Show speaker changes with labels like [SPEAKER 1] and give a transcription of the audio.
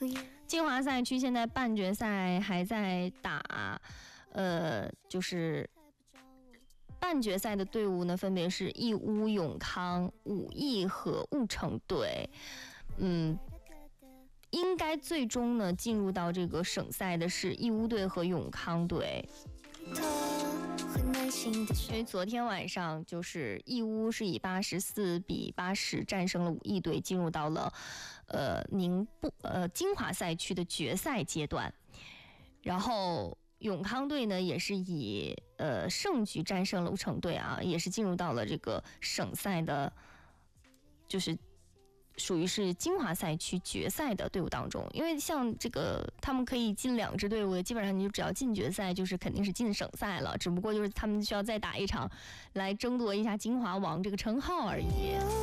[SPEAKER 1] 金华赛区现在半决赛还在打，就是半决赛的队伍呢，分别是义乌永康、武义和婺城队。应该最终呢进入到这个省赛的是义乌队和永康队。因为昨天晚上就是义乌是以84-80战胜了武义队，进入到了金华赛区的决赛阶段。然后永康队呢也是以胜局战胜了婺城队啊，也是进入到了这个省赛的，就是属于是金华赛区决赛的队伍当中。因为像这个他们可以进2支队伍的，基本上你就只要进决赛就是肯定是进省赛了，只不过就是他们需要再打一场来争夺一下金华王这个称号而已。